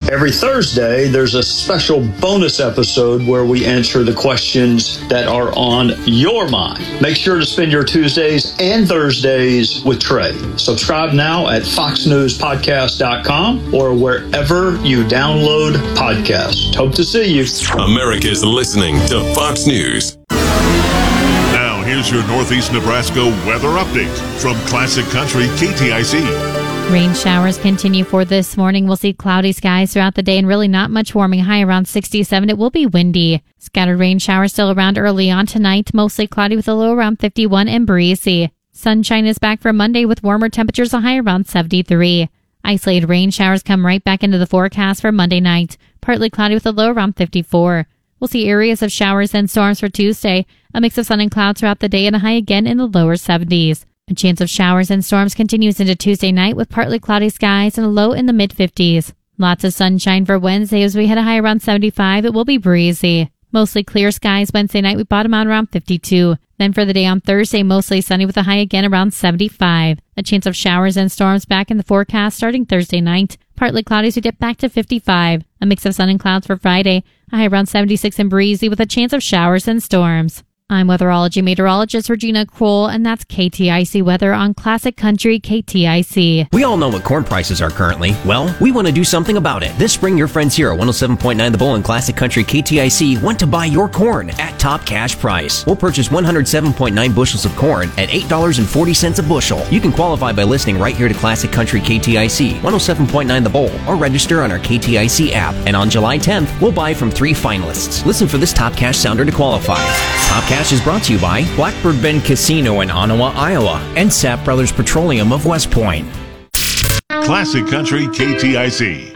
Every Thursday, there's a special bonus episode where we answer the questions that are on your mind. Make sure to spend your Tuesdays and Thursdays with Trey. Subscribe now at foxnewspodcast.com or wherever you download podcasts. Hope to see you. America's listening to Fox News. Now, here's your Northeast Nebraska weather update from Classic Country KTIC. Rain showers continue for this morning. We'll see cloudy skies throughout the day and really not much warming, high around 67. It will be windy. Scattered rain showers still around early on tonight, mostly cloudy with a low around 51 and breezy. Sunshine is back for Monday with warmer temperatures, a high around 73. Isolated rain showers come right back into the forecast for Monday night, partly cloudy with a low around 54. We'll see areas of showers and storms for Tuesday, a mix of sun and clouds throughout the day and a high again in the lower 70s. A chance of showers and storms continues into Tuesday night with partly cloudy skies and a low in the mid-50s. Lots of sunshine for Wednesday as we hit a high around 75. It will be breezy. Mostly clear skies Wednesday night. We bottom out around 52. Then for the day on Thursday, mostly sunny with a high again around 75. A chance of showers and storms back in the forecast starting Thursday night. Partly cloudy as we dip back to 55. A mix of sun and clouds for Friday. A high around 76 and breezy with a chance of showers and storms. I'm weatherology meteorologist Regina Kroll, and that's KTIC weather on Classic Country KTIC. We all know what corn prices are currently. Well, we want to do something about it. This spring, your friends here at 107.9 The Bull and Classic Country KTIC want to buy your corn at top cash price. We'll purchase 107.9 bushels of corn at $8.40 a bushel. You can qualify by listening right here to Classic Country KTIC, 107.9 The Bull, or register on our KTIC app. And on July 10th, we'll buy from 3 finalists. Listen for this top cash sounder to qualify. Top Cash is brought to you by Blackbird Bend Casino in Ottawa, Iowa, and Sapp Brothers Petroleum of West Point. Classic Country KTIC.